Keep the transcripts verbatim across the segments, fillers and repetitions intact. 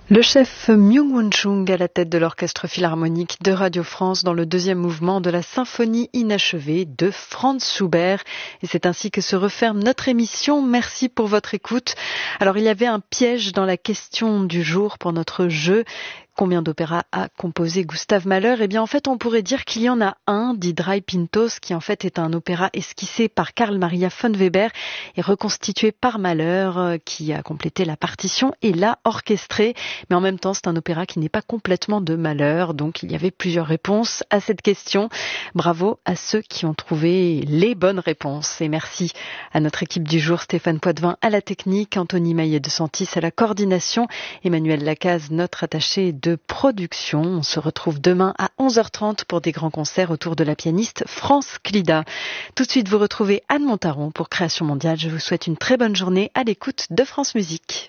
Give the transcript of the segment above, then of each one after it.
Le chef Myung-Whun Chung à la tête de l'Orchestre Philharmonique de Radio France dans le deuxième mouvement de la symphonie inachevée de Franz Schubert. Et c'est ainsi que se referme notre émission. Merci pour votre écoute. Alors il y avait un piège dans la question du jour pour notre jeu. Combien d'opéras a composé Gustave Mahler? Eh bien, en fait, on pourrait dire qu'il y en a un, dit Drei Pintos, qui en fait est un opéra esquissé par Carl Maria von Weber et reconstitué par Mahler, qui a complété la partition et l'a orchestré. Mais en même temps, c'est un opéra qui n'est pas complètement de Mahler, donc il y avait plusieurs réponses à cette question. Bravo à ceux qui ont trouvé les bonnes réponses. Et merci à notre équipe du jour, Stéphane Poitvin à la technique, Anthony Maillet de Santis à la coordination, Emmanuel Lacaze, notre attaché de de production. On se retrouve demain à onze heures trente pour des grands concerts autour de la pianiste France Clida. Tout de suite, vous retrouvez Anne Montaron pour Création Mondiale. Je vous souhaite une très bonne journée à l'écoute de France Musique.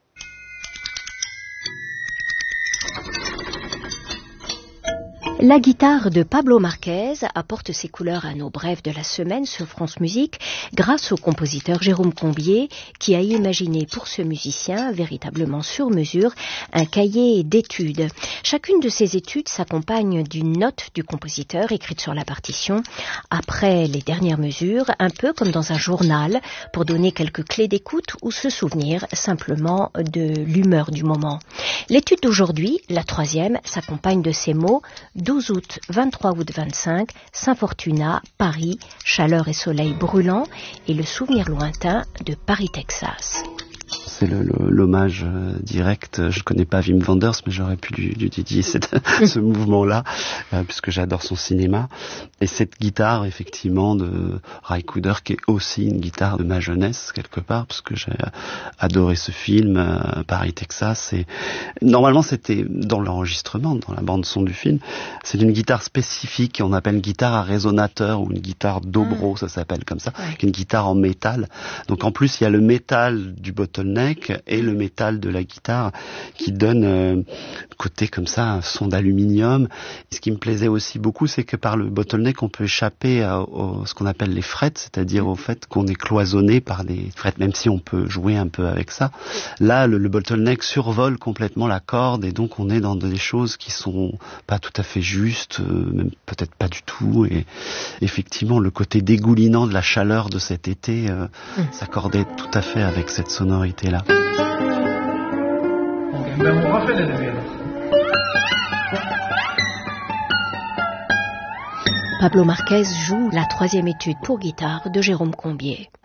La guitare de Pablo Marquez apporte ses couleurs à nos brèves de la semaine sur France Musique grâce au compositeur Jérôme Combier qui a imaginé pour ce musicien, véritablement sur mesure, un cahier d'études. Chacune de ces études s'accompagne d'une note du compositeur écrite sur la partition après les dernières mesures, un peu comme dans un journal pour donner quelques clés d'écoute ou se souvenir simplement de l'humeur du moment. L'étude d'aujourd'hui, la troisième, s'accompagne de ces mots: douze août, vingt-trois août vingt-cinq, Saint-Fortuna, Paris, chaleur et soleil brûlant, et le souvenir lointain de Paris, Texas. C'est le, le, l'hommage euh, direct. Je ne connais pas Wim Wenders, mais j'aurais pu lui, lui dédier cette, ce mouvement-là, euh, puisque j'adore son cinéma. Et cette guitare, effectivement, de Ry Cooder, qui est aussi une guitare de ma jeunesse, quelque part, parce que j'ai adoré ce film, euh, Paris, Texas. Et normalement, c'était dans l'enregistrement, dans la bande-son du film. C'est une guitare spécifique, on appelle une guitare à résonateur, ou une guitare dobro, ça s'appelle comme ça, ouais. Une guitare en métal. Donc en plus, il y a le métal du bottleneck et le métal de la guitare qui donne euh, côté comme ça un son d'aluminium. Et ce qui me plaisait aussi beaucoup, c'est que par le bottleneck on peut échapper à, à ce qu'on appelle les frettes, c'est-à-dire au fait qu'on est cloisonné par les frettes, même si on peut jouer un peu avec ça. Là le, le bottleneck survole complètement la corde et donc on est dans des choses qui sont pas tout à fait justes, euh, même peut-être pas du tout. Et effectivement le côté dégoulinant de la chaleur de cet été euh, mmh. s'accordait tout à fait avec cette sonorité là. Pablo Marquez joue la troisième étude pour guitare de Jérôme Combier.